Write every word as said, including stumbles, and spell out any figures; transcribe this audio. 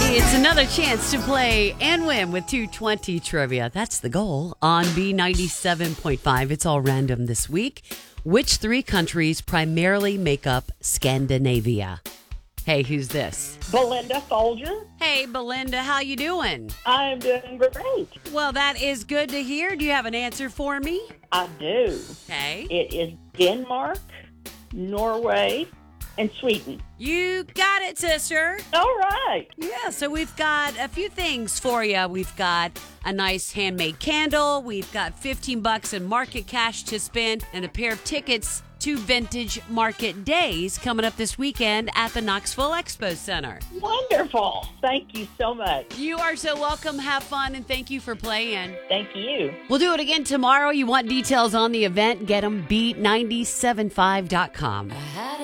It's another chance to play and win with two twenty trivia. That's the goal on B ninety-seven point five. It's all random this week. Which three countries primarily make up Scandinavia? Hey, who's this? Belinda Folger. Hey, Belinda, how you doing? I'm doing great. Well, that is good to hear. Do you have an answer for me? I do. Okay. It is Denmark, Norway, and Sweden. You got it, sister. All right. Yeah, so we've got a few things for you. We've got a nice handmade candle. We've got fifteen bucks in market cash to spend and a pair of tickets to Vintage Market Days coming up this weekend at the Knoxville Expo Center. Wonderful. Thank you so much. You are so welcome. Have fun, and thank you for playing. Thank you. We'll do it again tomorrow. You want details on the event? Get them, B nine seven five dot com.